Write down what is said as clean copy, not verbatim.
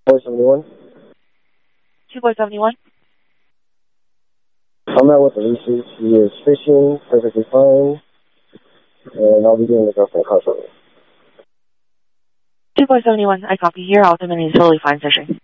471. 2471. I'm out with Alicia. She is fishing perfectly fine, and I'll be getting the girlfriend call shortly. 2471, I copy here. Ultimately is totally fine fishing.